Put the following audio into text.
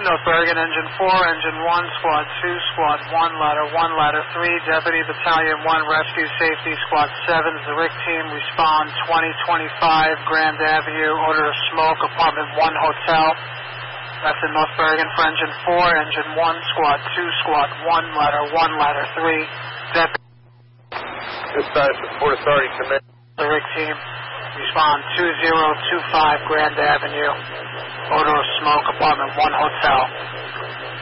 North Bergen, Engine 4, Engine 1, Squad 2, Squad 1, Ladder 3, Deputy Battalion 1, Rescue Safety, Squad 7, the RIC team, respond 2025 Grand Avenue, order of smoke, Apartment 1 Hotel. That's in North Bergen for Engine 4, Engine 1, Squad 2, Squad 1, Ladder 3, Deputy. Dispatch to Port Authority Command. The RIC team, respond 2025 Grand Avenue, odor of smoke, Apartment 1 Hotel.